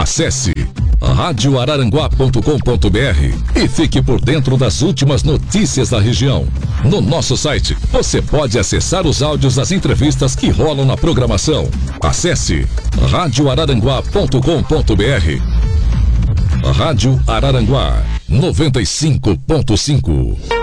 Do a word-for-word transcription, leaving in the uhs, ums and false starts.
Acesse rádio araranguá ponto com ponto br e fique por dentro das últimas notícias da região. No nosso site, você pode acessar os áudios das entrevistas que rolam na programação. Acesse rádio araranguá ponto com ponto br. Rádio Araranguá noventa e cinco ponto cinco.